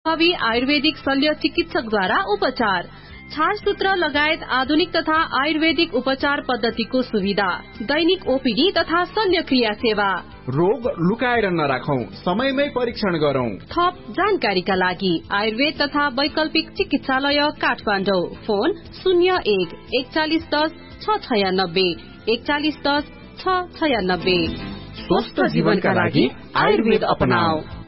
अनुभवी आयुर्वेदिक शल्य चिकित्सकद्वारा उपचार, छारसूत्र लगायत आधुनिक तथा आयुर्वेदिक उपचार पद्धतिको सुविधा, दैनिक ओपीडी तथा शल्यक्रिया सेवा। रोग लुकाएर नराखौं, समयमै परीक्षण गरौं। थप जानकारीका लागि आयुर्वेद तथा वैकल्पिक चिकित्सालय काठमाडौँ। फोन 01 4110 696 4110 696। स्वस्थ जीवनका लागि आयुर्वेद अपनाऊ।